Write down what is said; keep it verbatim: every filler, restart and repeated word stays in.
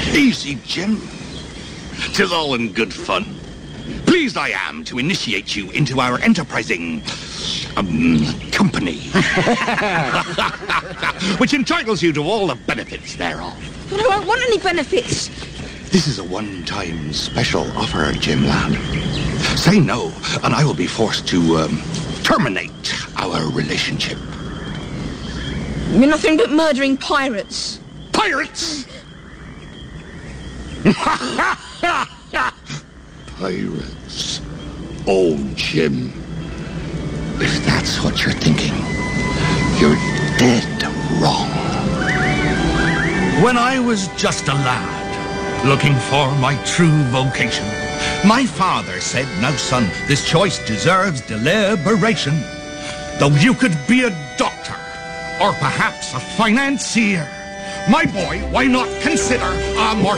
Easy, Jim. 'Tis all in good fun. Pleased I am to initiate you into our enterprising um, company, which entitles you to all the benefits thereof. But I don't want any benefits. This is a one-time special offer, Jim lad. Say no, and I will be forced to um, terminate our relationship. We're nothing but murdering pirates. Pirates? Pirates. Oh, Jim. If that's what you're thinking, you're dead wrong. When I was just a lad, looking for my true vocation, my father said, "Now, son, this choice deserves deliberation. Though you could be a doctor, or perhaps a financier, my boy, why not consider a more